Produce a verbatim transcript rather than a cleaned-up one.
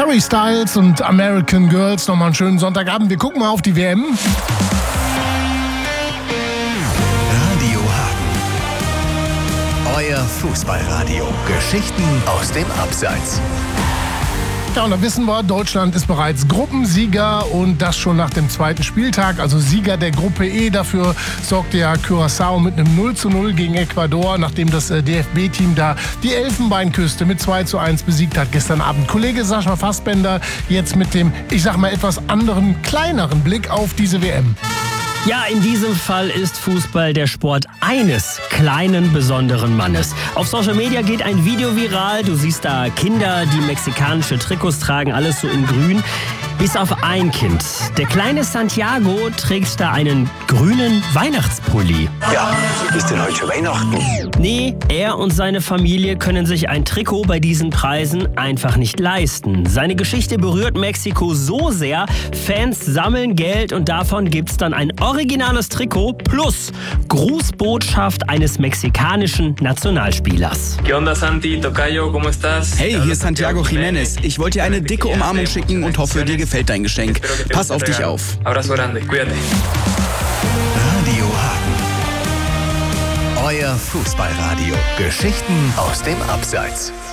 Harry Styles und American Girls, nochmal einen schönen Sonntagabend. Wir gucken mal auf die W M. Radio Hagen. Euer Fußballradio. Geschichten aus dem Abseits. Ja, und da wissen wir, Deutschland ist bereits Gruppensieger und das schon nach dem zweiten Spieltag, also Sieger der Gruppe E. Dafür sorgte ja Curaçao mit einem null zu null gegen Ecuador, nachdem das D F B-Team da die Elfenbeinküste mit zwei zu eins besiegt hat gestern Abend. Kollege Sascha Fassbender jetzt mit dem, ich sag mal, etwas anderen, kleineren Blick auf diese W M. Ja, in diesem Fall ist Fußball der Sport eines kleinen, besonderen Mannes. Auf Social Media geht ein Video viral. Du siehst da Kinder, die mexikanische Trikots tragen, alles so in grün. Bis auf ein Kind. Der kleine Santiago trägt da einen grünen Weihnachtspulli. Ja, ist denn heute schon Weihnachten? Nee, er und seine Familie können sich ein Trikot bei diesen Preisen einfach nicht leisten. Seine Geschichte berührt Mexiko so sehr, Fans sammeln Geld und davon gibt's dann ein originales Trikot plus Grußbotschaft eines mexikanischen Nationalspielers. ¿Qué onda, Santi? Tocayo, ¿cómo estás? Hey, hier ist Santiago Jiménez. Ich wollte dir eine dicke Umarmung schicken und hoffe, dir gefällt dein Geschenk. Pass auf dich auf. Abrazo grande, cuídate. Radio Hagen. Euer Fußballradio. Geschichten aus dem Abseits.